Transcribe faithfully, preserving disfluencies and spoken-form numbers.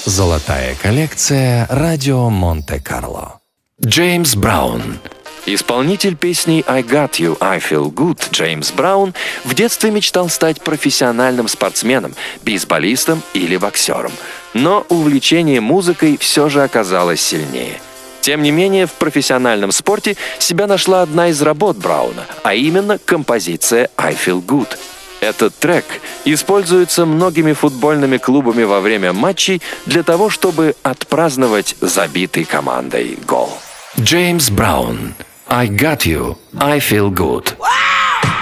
Золотая коллекция «Радио Монте-Карло». Джеймс Браун. Исполнитель песни «I Got You, I Feel Good» Джеймс Браун в детстве мечтал стать профессиональным спортсменом, бейсболистом или боксером. Но увлечение музыкой все же оказалось сильнее. Тем не менее, в профессиональном спорте себя нашла одна из работ Брауна, а именно композиция «I Feel Good». Этот трек используется многими футбольными клубами во время матчей для того, чтобы отпраздновать забитый командой гол. Джеймс Браун. I Got You, I Feel Good.